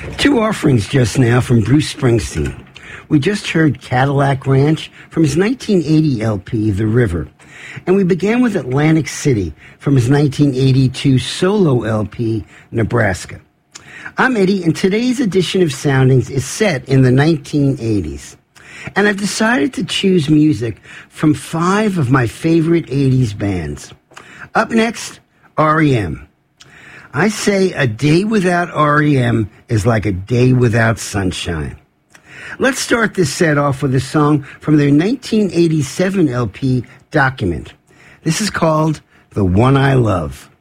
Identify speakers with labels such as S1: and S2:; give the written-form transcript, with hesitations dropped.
S1: Two offerings just now from Bruce Springsteen. We just heard Cadillac Ranch from his 1980 LP, The River. And we began with Atlantic City from his 1982 solo LP, Nebraska. I'm Eddie, and today's edition of Soundings is set in the 1980s. And I've decided to choose music from 5 of my favorite 80s bands. Up next, REM. I say a day without REM is like a day without sunshine. Let's start this set off with a song from their 1987 LP, Document. This is called The One I Love.